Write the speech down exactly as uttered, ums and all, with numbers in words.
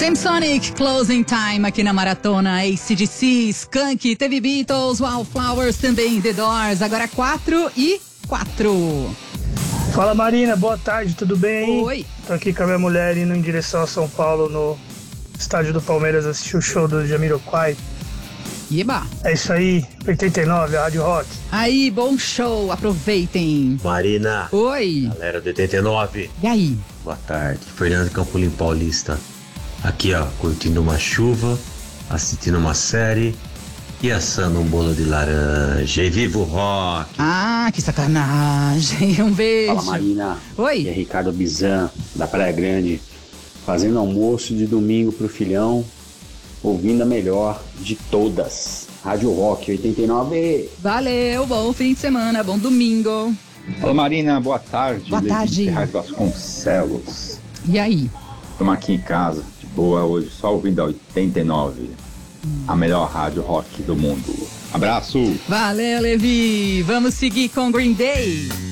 Samsonic, Closing Time aqui na Maratona, A C D C, Skank, teve Beatles, Wallflowers, também The Doors, agora quatro e quatro. Fala Marina, boa tarde, tudo bem? Oi. Tô aqui com a minha mulher indo em direção a São Paulo no estádio do Palmeiras assistir o show do Jamiroquai. Eba. É isso aí, oitenta e nove, a Rádio Rock. Aí, bom show, aproveitem. Marina. Oi. Galera do oitenta e nove. E aí? Boa tarde, Fernando Campolim Paulista. Aqui ó, curtindo uma chuva, assistindo uma série e assando um bolo de laranja. E viva o rock! Ah, que sacanagem. Um beijo. Fala Marina. Oi. E é Ricardo Bizan, da Praia Grande, fazendo almoço de domingo pro filhão, ouvindo a melhor de todas. Rádio Rock oitenta e nove. Valeu, bom fim de semana, bom domingo. Fala Marina, boa tarde. Boa tarde. Ferraz Vasconcelos. E aí? Estamos aqui em casa, de boa hoje, só ouvindo a oitenta e nove. Hum. A melhor rádio rock do mundo. Abraço. Valeu, Levi. Vamos seguir com Green Day.